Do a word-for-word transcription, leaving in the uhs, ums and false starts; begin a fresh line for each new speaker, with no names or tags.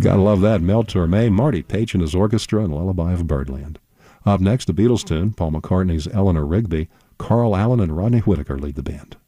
Gotta love that. Mel Torme, Marty Paich and his orchestra, and Lullaby of Birdland. Up next, a Beatles tune, Paul McCartney's Eleanor Rigby. Carl Allen and Rodney Whitaker lead the band.